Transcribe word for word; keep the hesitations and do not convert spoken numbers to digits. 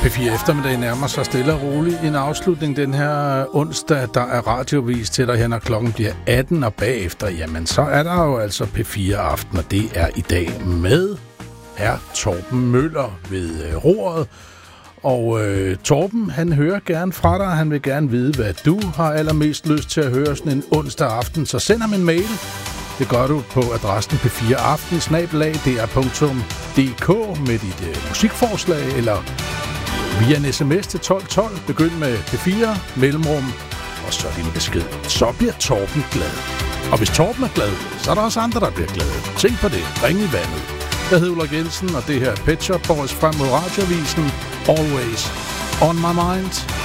P fire eftermiddag nærmer sig stille og roligt en afslutning den her onsdag. Der er radiovis til dig her, når klokken bliver atten, og bagefter, jamen så er der jo altså P fire Aften, og det er i dag med er Torben Møller ved øh, roret. Og øh, Torben, han hører gerne fra dig, han vil gerne vide, hvad du har allermest lyst til at høre sådan en onsdag aften, så send ham en mail. Det gør du på adressen p fire aften snabel-a d r punktum d k med dit øh, musikforslag, eller via en sms til tolv tolv. Begynd med P fire, mellemrum, og så din besked. Så bliver Torben glad. Og hvis Torben er glad, så er der også andre, der bliver glade. Tænk på det. Ring i vandet. Jeg hedder Ulrik Jensen, og det her er Pet Shop Boys frem mod radioavisen. Always on my mind.